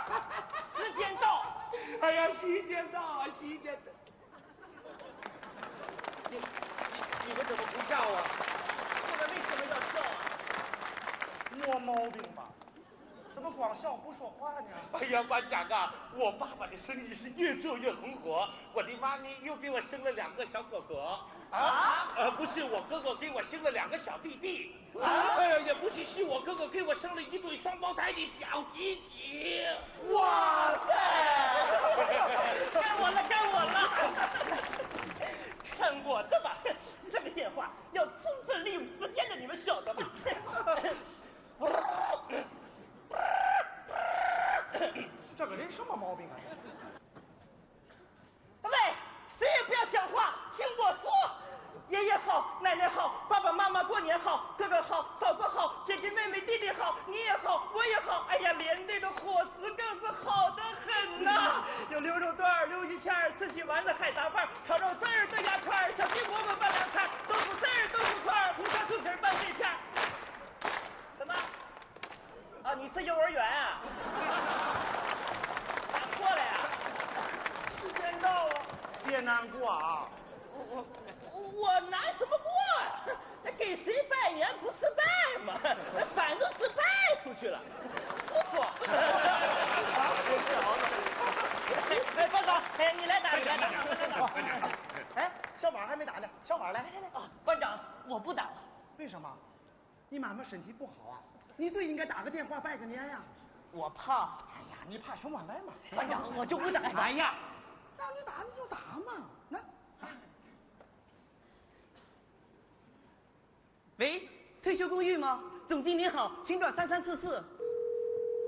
时间到。 哎呀，时间到啊，时间到。你们怎么不笑啊？ 我们为什么要笑啊？ 没毛病吧？怎么光笑不说话呢？ 哎呀，班长啊，我爸爸的生意是越做越红火，我的妈咪又给我生了2个小哥哥。不是我哥哥给我生了2个小弟弟。也不是，是我哥哥给我生了1对双胞胎的小鸡鸡。 哇塞！ 该我了，该我了！看我的吧，这个电话要充分利用时间的，你们晓得吗？ 这个人什么毛病啊？ 喂，谁也不要讲话，听我说。爷爷好，奶奶好，爸爸妈妈过年好，哥哥好，嫂子好，姐姐妹妹弟弟好，你也好，我也好。哎呀，连队的伙食更是好得很呐！有牛肉段、溜鱼片、四喜丸子、海杂饭、烤肉丝儿、豆芽块、小鸡馍馍拌凉菜、豆腐丝儿、豆腐块、红烧猪蹄拌肺片。什么？啊，你是幼儿园啊？打错了呀！ 时间到了，别难过啊。 我拿什么过啊？给谁拜年不是拜吗？反正是拜出去了。师傅，哎，班长，哎，你来打，你来打。 哎，小婉还没打呢，小婉来。 班长，我不打了。 为什么？你妈妈身体不好啊，你最应该打个电话拜个年呀。 我怕。 哎呀，你怕什么？来嘛。 班长，我就不打。 哎呀，让你打你就打嘛。那。 喂，退休公寓吗？总经理好，请转3344。